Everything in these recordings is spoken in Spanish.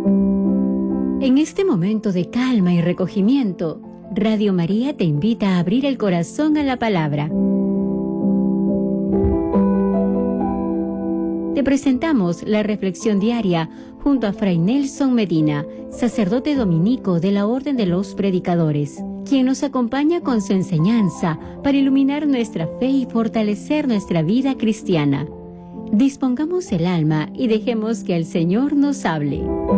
En este momento de calma y recogimiento, Radio María te invita a abrir el corazón a la palabra. Te presentamos la reflexión diaria junto a Fray Nelson Medina, sacerdote dominico de la Orden de los Predicadores, quien nos acompaña con su enseñanza para iluminar nuestra fe y fortalecer nuestra vida cristiana. Dispongamos el alma y dejemos que el Señor nos hable.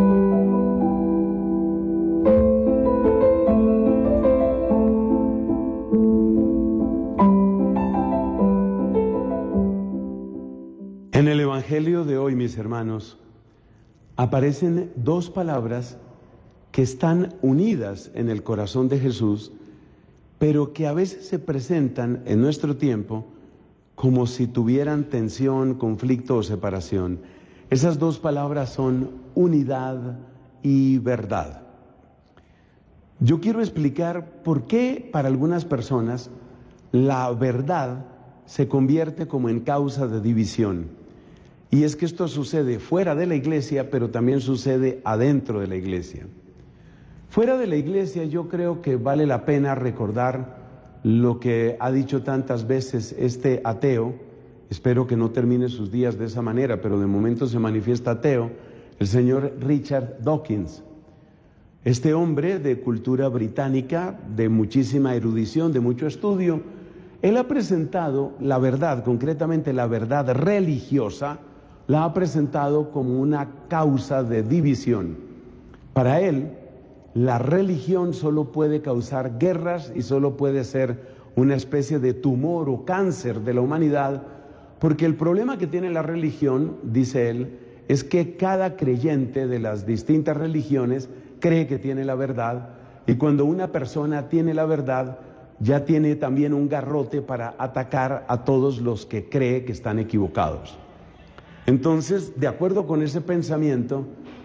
En el Evangelio de hoy, mis hermanos, aparecen dos palabras que están unidas en el corazón de Jesús, pero que a veces se presentan en nuestro tiempo como si tuvieran tensión, conflicto o separación. Esas dos palabras son unidad y verdad. Yo quiero explicar por qué para algunas personas la verdad se convierte como en causa de división. Y es que esto sucede fuera de la iglesia, pero también sucede adentro de la iglesia. Fuera de la iglesia yo creo que vale la pena recordar lo que ha dicho tantas veces este ateo. Espero que no termine sus días de esa manera, pero de momento se manifiesta ateo, el señor Richard Dawkins. Este hombre de cultura británica, de muchísima erudición, de mucho estudio, él ha presentado la verdad, concretamente la verdad religiosa, la ha presentado como una causa de división. Para él, la religión solo puede causar guerras y solo puede ser una especie de tumor o cáncer de la humanidad, porque el problema que tiene la religión, dice él, es que cada creyente de las distintas religiones cree que tiene la verdad, y cuando una persona tiene la verdad, ya tiene también un garrote para atacar a todos los que cree que están equivocados. Entonces, de acuerdo con ese pensamiento,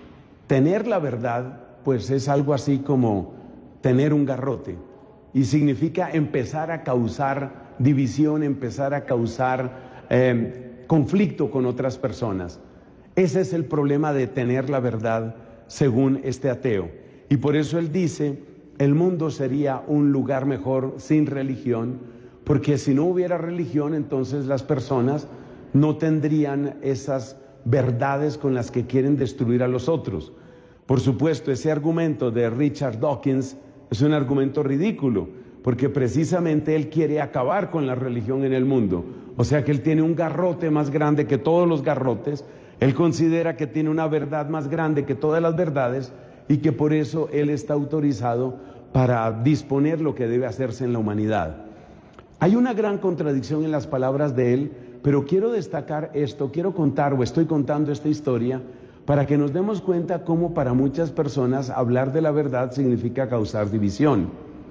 tener la verdad, pues es algo así como tener un garrote, y significa empezar a causar división, empezar a causar conflicto con otras personas. Ese es el problema de tener la verdad, según este ateo. Y por eso él dice, el mundo sería un lugar mejor sin religión, porque si no hubiera religión, entonces las personas no tendrían esas verdades con las que quieren destruir a los otros. Por supuesto, ese argumento de Richard Dawkins es un argumento ridículo, porque precisamente él quiere acabar con la religión en el mundo. O sea que él tiene un garrote más grande que todos los garrotes, él considera que tiene una verdad más grande que todas las verdades, y que por eso él está autorizado para disponer lo que debe hacerse en la humanidad. Hay una gran contradicción en las palabras de él, pero quiero destacar esto, quiero contar o estoy contando esta historia para que nos demos cuenta cómo para muchas personas hablar de la verdad significa causar división.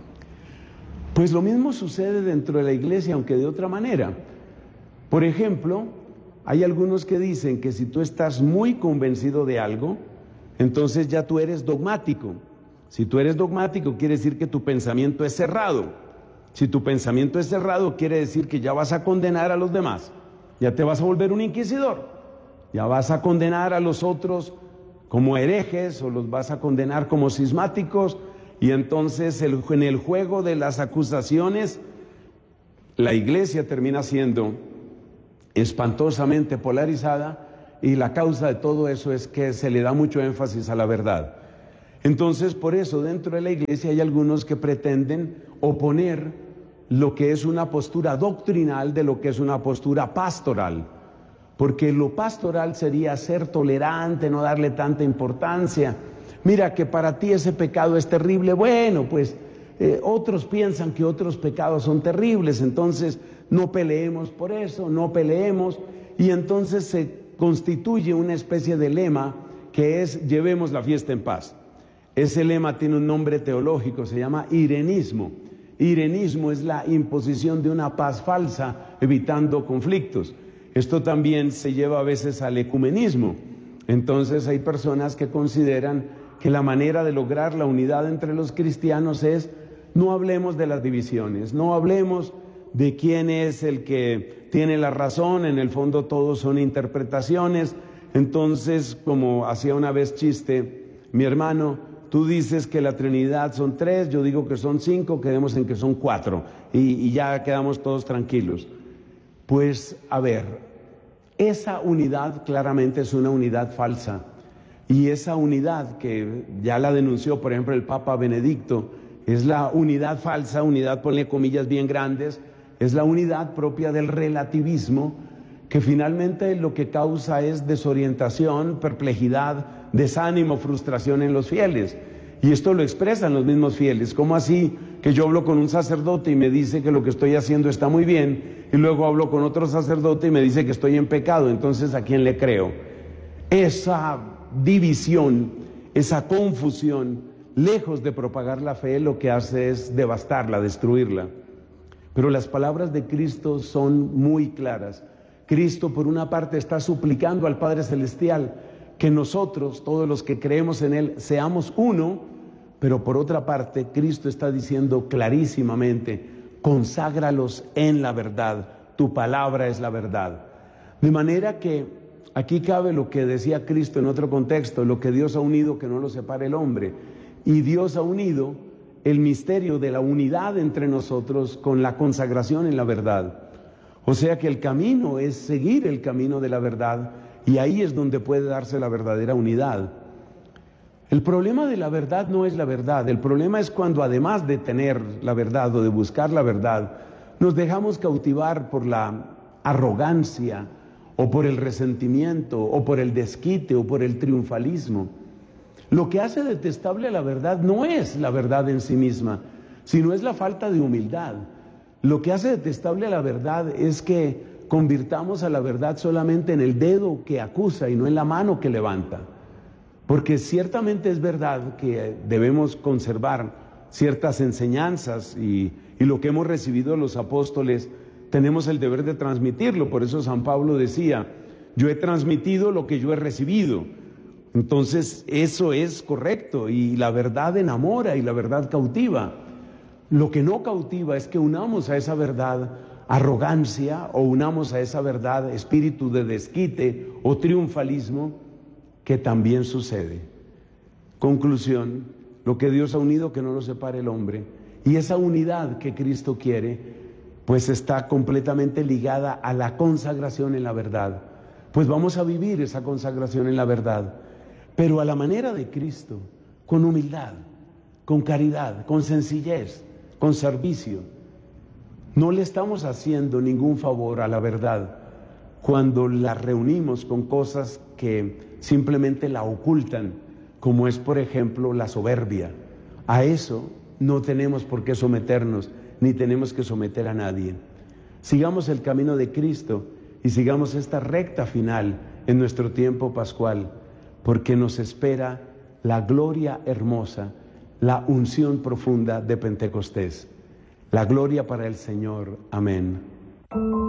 Pues lo mismo sucede dentro de la iglesia, aunque de otra manera. Por ejemplo, hay algunos que dicen que si tú estás muy convencido de algo, entonces ya tú eres dogmático. Si tú eres dogmático, quiere decir que tu pensamiento es cerrado. Si tu pensamiento es cerrado, quiere decir que ya vas a condenar a los demás. Ya te vas a volver un inquisidor. Ya vas a condenar a los otros como herejes o los vas a condenar como cismáticos. Y entonces en el juego de las acusaciones, la iglesia termina siendo espantosamente polarizada, y la causa de todo eso es que se le da mucho énfasis a la verdad. Entonces, por eso dentro de la iglesia hay algunos que pretenden oponer lo que es una postura doctrinal de lo que es una postura pastoral, porque lo pastoral sería ser tolerante, no darle tanta importancia. Mira que para ti ese pecado es terrible, bueno, pues otros piensan que otros pecados son terribles, entonces no peleemos por eso, no peleemos, y entonces se constituye una especie de lema que es llevemos la fiesta en paz. Ese lema tiene un nombre teológico, se llama irenismo. Irenismo es la imposición de una paz falsa, evitando conflictos. Esto también se lleva a veces al ecumenismo. Entonces hay personas que consideran que la manera de lograr la unidad entre los cristianos es no hablemos de las divisiones, no hablemos de quién es el que tiene la razón, en el fondo todos son interpretaciones. Entonces, como hacía una vez chiste mi hermano, tú dices que la Trinidad son 3, yo digo que son 5, quedemos en que son 4 y ya quedamos todos tranquilos. Pues a ver, esa unidad claramente es una unidad falsa, y esa unidad que ya la denunció por ejemplo el Papa Benedicto, es la unidad falsa, unidad, ponle comillas bien grandes, es la unidad propia del relativismo, que finalmente lo que causa es desorientación, perplejidad, desánimo, frustración en los fieles. Y esto lo expresan los mismos fieles. ¿Cómo así que yo hablo con un sacerdote y me dice que lo que estoy haciendo está muy bien, y luego hablo con otro sacerdote y me dice que estoy en pecado? Entonces, ¿a quién le creo? Esa división, esa confusión, lejos de propagar la fe, lo que hace es devastarla, destruirla. Pero las palabras de Cristo son muy claras. Cristo, por una parte, está suplicando al Padre Celestial que nosotros, todos los que creemos en Él, seamos uno, pero por otra parte, Cristo está diciendo clarísimamente: conságralos en la verdad, tu palabra es la verdad. De manera que aquí cabe lo que decía Cristo en otro contexto: lo que Dios ha unido, que no lo separe el hombre. Y Dios ha unido el misterio de la unidad entre nosotros con la consagración en la verdad. O sea que el camino es seguir el camino de la verdad, y ahí es donde puede darse la verdadera unidad. El problema de la verdad no es la verdad, el problema es cuando, además de tener la verdad o de buscar la verdad, nos dejamos cautivar por la arrogancia o por el resentimiento o por el desquite o por el triunfalismo. Lo que hace detestable la verdad no es la verdad en sí misma, sino es la falta de humildad. Lo que hace detestable a la verdad es que convirtamos a la verdad solamente en el dedo que acusa y no en la mano que levanta. Porque ciertamente es verdad que debemos conservar ciertas enseñanzas, y lo que hemos recibido de los apóstoles tenemos el deber de transmitirlo. Por eso San Pablo decía: yo he transmitido lo que yo he recibido. Entonces eso es correcto, y la verdad enamora y la verdad cautiva. Lo que no cautiva es que unamos a esa verdad arrogancia, o unamos a esa verdad espíritu de desquite o triunfalismo, que también sucede. Conclusión: lo que Dios ha unido, que no lo separe el hombre. Y esa unidad que Cristo quiere, pues está completamente ligada a la consagración en la verdad. Pues vamos a vivir esa consagración en la verdad, pero a la manera de Cristo, con humildad, con caridad, con sencillez, con servicio. No le estamos haciendo ningún favor a la verdad cuando la reunimos con cosas que simplemente la ocultan, como es, por ejemplo, la soberbia. A eso no tenemos por qué someternos, ni tenemos que someter a nadie. Sigamos el camino de Cristo y sigamos esta recta final en nuestro tiempo pascual, porque nos espera la gloria hermosa, la unción profunda de Pentecostés. La gloria para el Señor. Amén.